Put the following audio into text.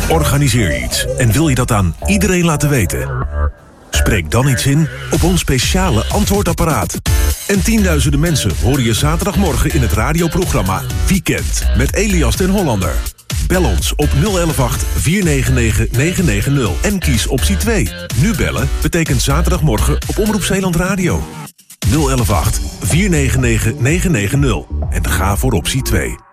Organiseer je iets en wil je dat aan iedereen laten weten? Spreek dan iets in op ons speciale antwoordapparaat. En tienduizenden mensen horen je zaterdagmorgen in het radioprogramma Weekend met Elias den Hollander. Bel ons op 0118 499 990 en kies optie 2. Nu bellen betekent zaterdagmorgen op Omroep Zeeland Radio. 0118 499 990 en ga voor optie 2.